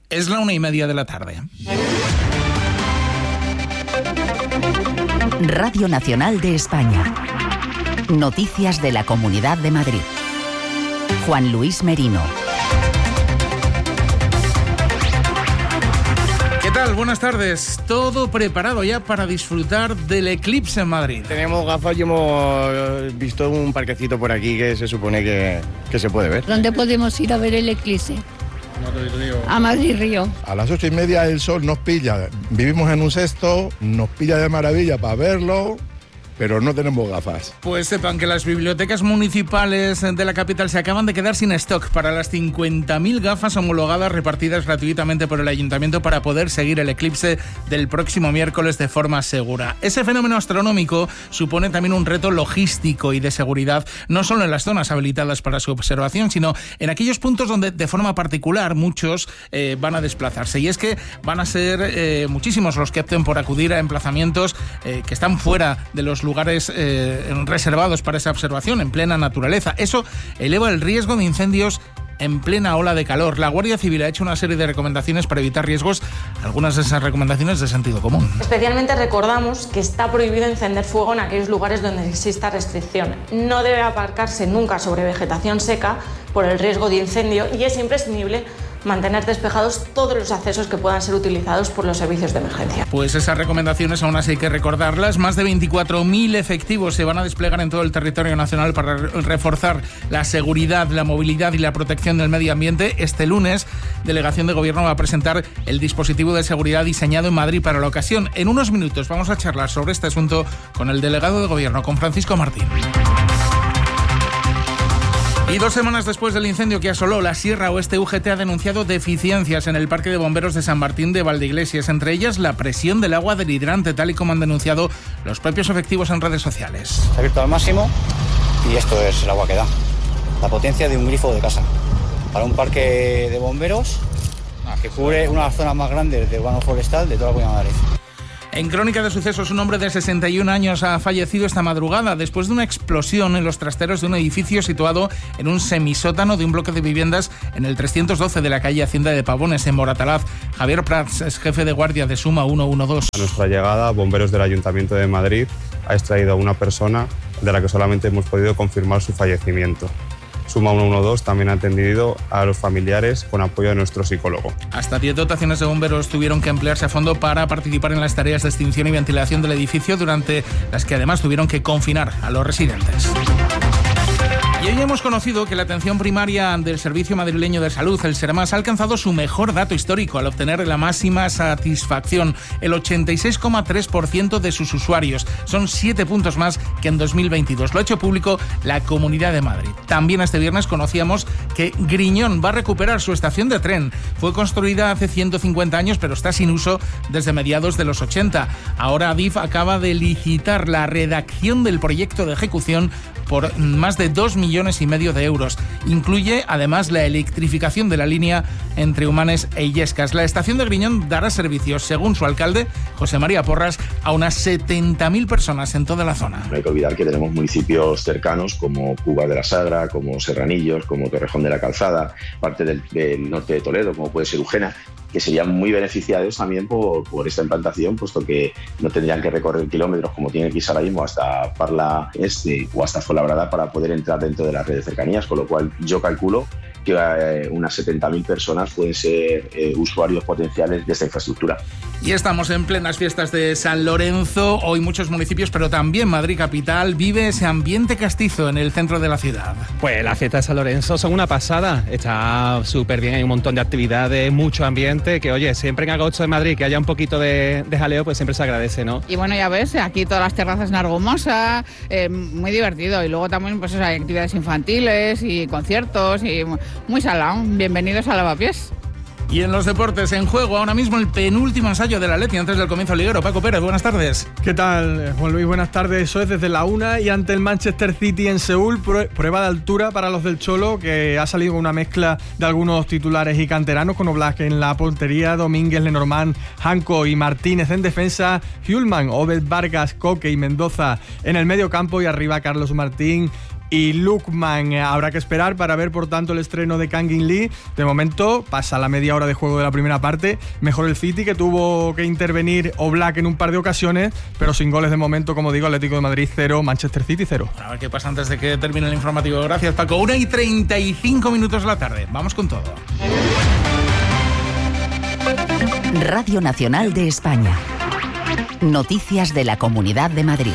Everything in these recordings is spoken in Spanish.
Es la 1:30 de la tarde. Radio Nacional de España. Noticias de la Comunidad de Madrid. Juan Luis Merino. ¿Qué tal? Buenas tardes. Todo preparado ya para disfrutar del eclipse en Madrid. Tenemos gafas y hemos visto un parquecito por aquí que se supone que se puede ver. ¿Dónde podemos ir a ver el eclipse? A Madrid Río. A las 8:30 el sol nos pilla. Vivimos en un cesto, nos pilla de maravilla para verlo, pero no tenemos gafas. Pues sepan que las bibliotecas municipales de la capital se acaban de quedar sin stock para las 50.000 gafas homologadas repartidas gratuitamente por el ayuntamiento para poder seguir el eclipse del próximo miércoles de forma segura. Ese fenómeno astronómico supone también un reto logístico y de seguridad, no solo en las zonas habilitadas para su observación, sino en aquellos puntos donde de forma particular muchos van a desplazarse. Y es que van a ser muchísimos los que opten por acudir a emplazamientos que están fuera de los lugares reservados para esa observación en plena naturaleza. Eso eleva el riesgo de incendios en plena ola de calor. La Guardia Civil ha hecho una serie de recomendaciones para evitar riesgos, algunas de esas recomendaciones de sentido común. Especialmente recordamos que está prohibido encender fuego en aquellos lugares donde exista restricción. No debe aparcarse nunca sobre vegetación seca por el riesgo de incendio y es imprescindible mantener despejados todos los accesos que puedan ser utilizados por los servicios de emergencia. Pues esas recomendaciones aún así hay que recordarlas. Más de 24.000 efectivos se van a desplegar en todo el territorio nacional para reforzar la seguridad, la movilidad y la protección del medio ambiente. Este lunes, Delegación de Gobierno va a presentar el dispositivo de seguridad diseñado en Madrid para la ocasión. En unos minutos vamos a charlar sobre este asunto con el delegado de Gobierno, con Francisco Martín. Y 2 semanas después del incendio que asoló la Sierra Oeste, UGT ha denunciado deficiencias en el Parque de Bomberos de San Martín de Valdeiglesias, entre ellas la presión del agua del hidrante, tal y como han denunciado los propios efectivos en redes sociales. Se ha abierto al máximo y esto es el agua que da. La potencia de un grifo de casa. Para un parque de bomberos que cubre una de las zonas más grandes de urbano forestal de toda la Comunidad de Madrid. En Crónica de Sucesos, un hombre de 61 años ha fallecido esta madrugada después de una explosión en los trasteros de un edificio situado en un semisótano de un bloque de viviendas en el 312 de la calle Hacienda de Pavones, en Moratalaz. Javier Prats es jefe de guardia de Suma 112. A nuestra llegada, bomberos del Ayuntamiento de Madrid ha extraído a una persona de la que solamente hemos podido confirmar su fallecimiento. Suma 112 también ha atendido a los familiares con apoyo de nuestro psicólogo. Hasta 10 dotaciones de bomberos tuvieron que emplearse a fondo para participar en las tareas de extinción y ventilación del edificio, durante las que además tuvieron que confinar a los residentes. Y hoy hemos conocido que la atención primaria del Servicio Madrileño de Salud, el SERMAS, ha alcanzado su mejor dato histórico al obtener la máxima satisfacción, el 86,3% de sus usuarios. Son 7 puntos más que en 2022. Lo ha hecho público la Comunidad de Madrid. También este viernes conocíamos que Griñón va a recuperar su estación de tren. Fue construida hace 150 años, pero está sin uso desde mediados de los 80. Ahora Adif acaba de licitar la redacción del proyecto de ejecución por más de 2,5 millones de euros. Incluye además la electrificación de la línea entre Humanes e Illescas. La estación de Griñón dará servicios, según su alcalde, José María Porras, a unas 70.000 personas en toda la zona. No hay que olvidar que tenemos municipios cercanos como Cuba de la Sagra, como Serranillos, como Torrejón de la Calzada, parte del norte de Toledo, como puede ser Ujena, que serían muy beneficiados también por esta implantación, puesto que no tendrían que recorrer kilómetros como tiene que irse ahora mismo hasta Parla Este o hasta Fuenlabrada para poder entrar dentro de la red de cercanías, con lo cual yo calculo que unas 70.000 personas pueden ser usuarios potenciales de esta infraestructura. Y estamos en plenas fiestas de San Lorenzo. Hoy muchos municipios, pero también Madrid capital, vive ese ambiente castizo en el centro de la ciudad. Pues las fiestas de San Lorenzo son una pasada. Está súper bien, hay un montón de actividades, mucho ambiente, que oye, siempre en agosto en Madrid que haya un poquito de jaleo, pues siempre se agradece, ¿no? Y bueno, ya ves, aquí todas las terrazas en Argomosa, muy divertido. Y luego también pues hay actividades infantiles y conciertos y muy salado. Bienvenidos a Lavapiés. Y en los deportes, en juego ahora mismo el penúltimo ensayo del Atleti antes del comienzo liguero. Paco Pérez, buenas tardes. ¿Qué tal, Juan Luis? Buenas tardes. Eso es desde la 1 y ante el Manchester City en Seúl. Prueba de altura para los del Cholo, que ha salido una mezcla de algunos titulares y canteranos, con Oblak en la portería, Domínguez, Lenormand, Janko y Martínez en defensa, Hjulman, Obed, Vargas, Coque y Mendoza en el medio campo, y arriba Carlos Martín, y Lukman. Habrá que esperar para ver, por tanto, el estreno de Kangin Lee. De momento pasa la media hora de juego de la primera parte. Mejor el City, que tuvo que intervenir Oblak en un par de ocasiones, pero sin goles de momento. Como digo, Atlético de Madrid 0, Manchester City 0. A ver qué pasa antes de que termine el informativo. Gracias, Paco. 1:35 de la tarde. Vamos con todo. Radio Nacional de España. Noticias de la Comunidad de Madrid.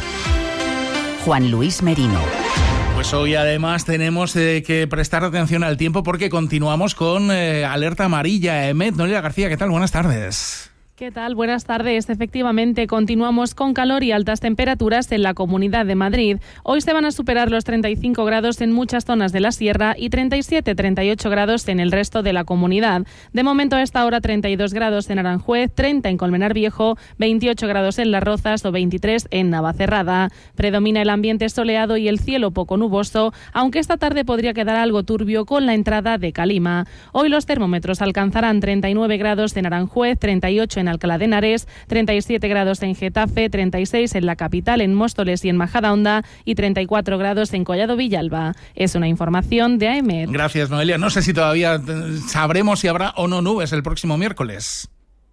Juan Luis Merino. Pues hoy además tenemos que prestar atención al tiempo porque continuamos con alerta amarilla. Noelia García, ¿qué tal? Buenas tardes. ¿Qué tal? Buenas tardes. Efectivamente, continuamos con calor y altas temperaturas en la Comunidad de Madrid. Hoy se van a superar los 35 grados en muchas zonas de la sierra y 37-38 grados en el resto de la comunidad. De momento, a esta hora, 32 grados en Aranjuez, 30 en Colmenar Viejo, 28 grados en Las Rozas o 23 en Navacerrada. Predomina el ambiente soleado y el cielo poco nuboso, aunque esta tarde podría quedar algo turbio con la entrada de calima. Hoy los termómetros alcanzarán 39 grados en Aranjuez, 38 en Alcalá de Henares, 37 grados en Getafe, 36 en la capital, en Móstoles y en Majadahonda y 34 grados en Collado Villalba. Es una información de AEMET. Gracias, Noelia. No sé si todavía sabremos si habrá o no nubes el próximo miércoles.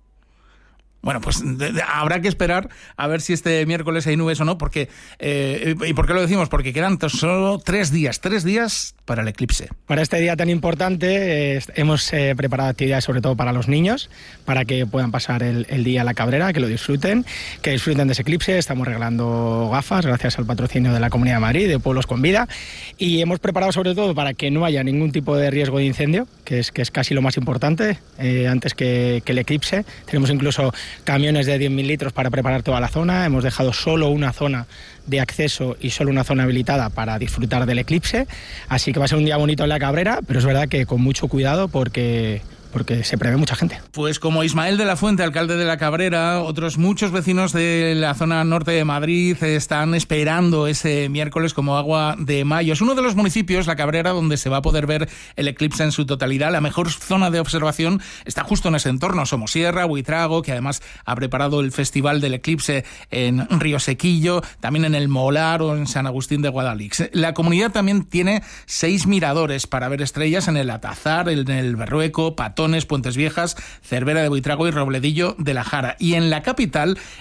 Bueno, pues habrá que esperar a ver si este miércoles hay nubes o no, porque ¿y por qué lo decimos? Porque quedan solo 3 días para el eclipse. Para este día tan importante hemos preparado actividades sobre todo para los niños, para que puedan pasar el día a la Cabrera, que lo disfruten, de ese eclipse. Estamos regalando gafas gracias al patrocinio de la Comunidad de Madrid, de Pueblos con Vida, y hemos preparado sobre todo para que no haya ningún tipo de riesgo de incendio, que es casi lo más importante, antes que el eclipse. Tenemos incluso camiones de 10.000 litros para preparar toda la zona. Hemos dejado solo una zona de acceso y solo una zona habilitada para disfrutar del eclipse. Así que va a ser un día bonito en la Cabrera, pero es verdad que con mucho cuidado porque se prevé mucha gente. Pues como Ismael de la Fuente, alcalde de la Cabrera, otros muchos vecinos de la zona norte de Madrid están esperando ese miércoles como agua de mayo. Es uno de los municipios, la Cabrera, donde se va a poder ver el eclipse en su totalidad. La mejor zona de observación está justo en ese entorno. Somosierra, Buitrago, que además ha preparado el Festival del Eclipse en Río Sequillo, también en el Molar o en San Agustín de Guadalix. La comunidad también tiene 6 miradores para ver estrellas en el Atazar, en el Berrueco, Patón, Puentes Viejas, Cervera de Buitrago y Robledillo de la Jara. Y en la capital,